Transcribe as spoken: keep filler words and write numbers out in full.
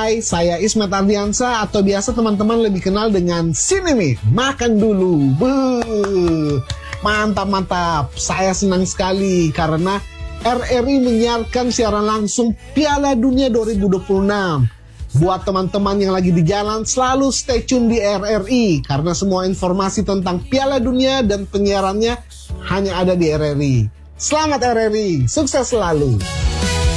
Hai, saya Ismet Ardiansa atau biasa teman-teman lebih kenal dengan Sinemi. Makan dulu. Buh. Mantap, mantap. Saya senang sekali karena R R I menyiarkan siaran langsung Piala Dunia dua ribu dua puluh enam. Buat teman-teman yang lagi di jalan, selalu stay tune di R R I karena semua informasi tentang Piala Dunia dan penyiarannya hanya ada di R R I. Selamat R R I, sukses selalu.